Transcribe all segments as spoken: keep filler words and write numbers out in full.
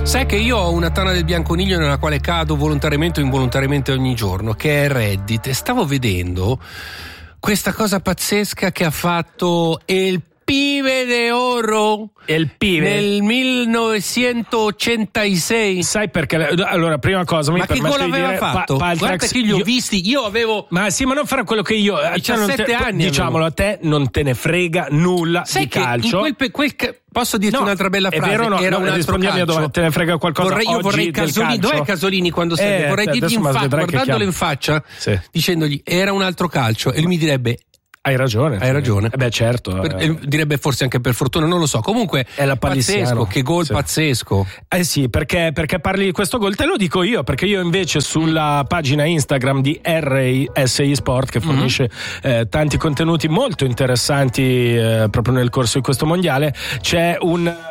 Sai che io ho una tana del bianconiglio nella quale cado volontariamente o involontariamente ogni giorno, che è Reddit, e stavo vedendo questa cosa pazzesca che ha fatto El Pibe de Oro El Pibe nel millenovecentottantasei. Sai perché? Allora, prima cosa, mi ma che gol aveva dire, fatto? Pa- Guarda che li ho io, visti, io avevo ma sì, ma non farà quello che io diciassette te, anni diciamolo avevo. A te non te ne frega nulla. Sai di che calcio. in quel, quel, posso dirti no, un'altra bella frase? È vero, no, era no, un altro calcio. Domanda, te ne frega qualcosa vorrei, io oggi vorrei Casolini. Dov'è Casolini quando serve? Eh, vorrei dirgli in faccia, guardandolo in faccia, sì. dicendogli era un altro calcio, e lui mi direbbe hai ragione. Hai ragione. Eh beh, certo. Per, eh. Direbbe forse anche per fortuna, non lo so. Comunque è la pazzesco, che gol sì. pazzesco. Eh sì, perché, perché parli di questo gol? Te lo dico io, perché io invece sulla pagina Instagram di R S I Sport, che fornisce mm-hmm. eh, tanti contenuti molto interessanti eh, proprio nel corso di questo mondiale, c'è un...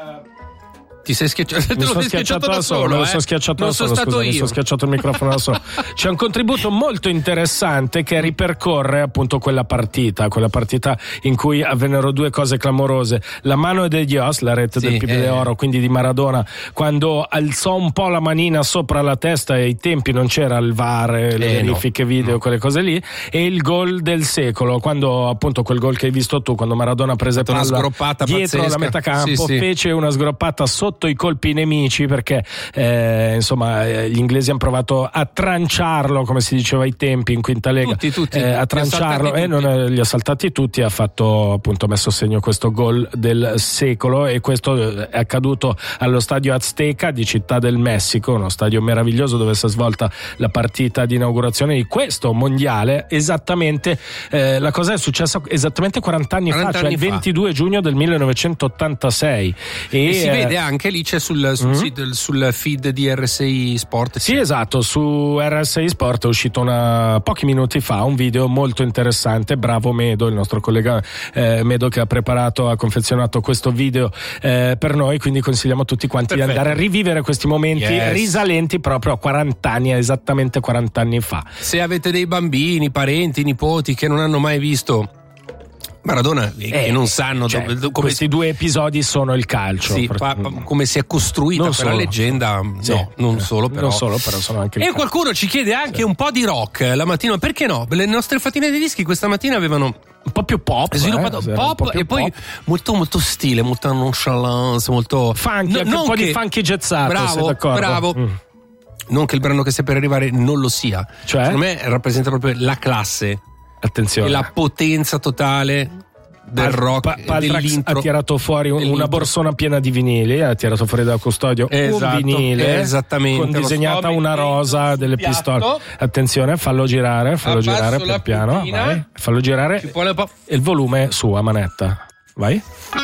Ti sei schiacciato, mi sono schiacciato da solo, solo mi eh? sono schiacciato non da solo, sono stato scusa, io. mi sono schiacciato il microfono da solo. C'è un contributo molto interessante che ripercorre appunto quella partita, quella partita in cui avvennero due cose clamorose: la mano de Dios, la rete sì, del Pibe eh. de Oro, quindi di Maradona, quando alzò un po' la manina sopra la testa, e ai tempi non c'era il V A R, le eh, verifiche no. video, no. quelle cose lì, e il gol del secolo, quando appunto quel gol che hai visto tu, quando Maradona prese palla dietro pazzesca. la metacampo, sì, sì. fece una sgroppata sotto i colpi nemici, perché eh, insomma gli inglesi hanno provato a tranciarlo, come si diceva ai tempi in quinta lega, tutti, tutti, eh, a tranciarlo e non eh, li ha saltati tutti. Ha fatto appunto messo a segno questo gol del secolo, e questo è accaduto allo stadio Azteca di Città del Messico, uno stadio meraviglioso dove si è svolta la partita di inaugurazione di questo mondiale. Esattamente eh, la cosa è successa esattamente quaranta anni fa, cioè il ventidue giugno del millenovecentottantasei, e, e si eh, vede anche lì c'è sul, sul, mm-hmm. sito, sul feed di R S I Sport. Sì, sì, esatto, su R S I Sport è uscito una, pochi minuti fa un video molto interessante. Bravo Medo, il nostro collega eh, Medo, che ha preparato, ha confezionato questo video eh, per noi, quindi consigliamo a tutti quanti Perfetto. di andare a rivivere questi momenti yes. risalenti proprio a quaranta anni, esattamente quaranta anni fa. Se avete dei bambini, parenti, nipoti che non hanno mai visto Maradona, eh, che non sanno cioè, dove, come questi si... due episodi sono il calcio. Sì, pa, pa, come si è costruita non quella solo. leggenda, sì. no, non solo però. Non solo, però sono anche il E calcio. qualcuno ci chiede anche sì. un po' di rock la mattina, perché no? Le nostre fatine dei dischi questa mattina avevano un po' più pop, sviluppato eh, pop un po' e poi pop. molto molto stile, molta nonchalance, molto funky, no, anche un po' che... di funky jazzato. Bravo, sei d'accordo? bravo. Mm. Non che il brano che sta per arrivare non lo sia. Cioè? Secondo me rappresenta proprio la classe. Attenzione. E la potenza totale del rock. Pa- Paltrax ha tirato fuori un, una borsona piena di vinili, ha tirato fuori dal custodio esatto, un vinile esattamente, con disegnata una rosa, delle pistole. Attenzione, fallo girare, fallo Abbasso girare pian piano, vai. Fallo girare e il volume su a manetta. Vai.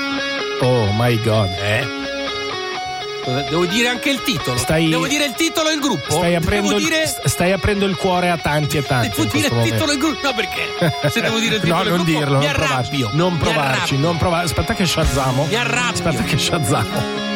Oh my god. Eh. Devo dire anche il titolo. Stai, Devo dire il titolo e il gruppo. Stai aprendo, devo il, dire... stai aprendo il cuore a tanti e tanti. Devo dire il titolo e il gruppo. No, perché? Se devo dire il titolo no, e il non gruppo, dirlo, mi non arrabbio. Non provarci, non provarci. Aspetta che sciazzamo. Mi arrabbio. Aspetta che sciazzamo.